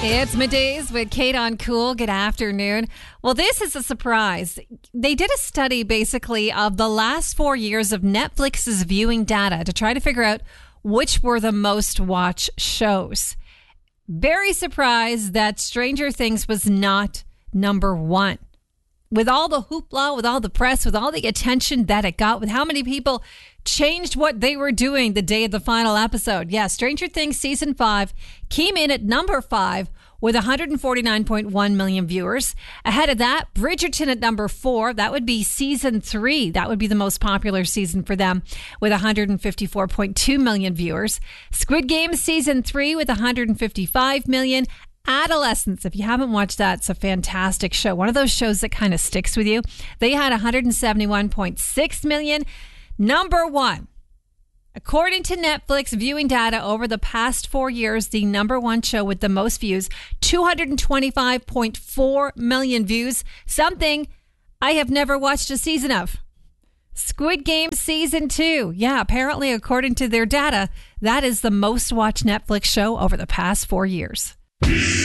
It's Middays with Kate on Cool. Good afternoon. Well, this is a surprise. They did a study basically of the last 4 years of Netflix's viewing data to try to figure out which were the most watched shows. Very surprised that Stranger Things was not number one. With all the hoopla, with all the press, with all the attention that it got, with how many people changed what they were doing the day of the final episode. Yeah, Stranger Things Season 5 came in at number 5 with 149.1 million viewers. Ahead of that, Bridgerton at number 4. That would be Season 3. That would be the most popular season for them with 154.2 million viewers. Squid Game Season 3 with 155 million. Adolescence, if you haven't watched that, it's a fantastic show. One of those shows that kind of sticks with you. They had 171.6 million. Number one, according to Netflix viewing data over the past 4 years, the number one show with the most views, 225.4 million views, something I have never watched a season of. Squid Game Season 2. Yeah, apparently, according to their data, that is the most watched Netflix show over the past 4 years.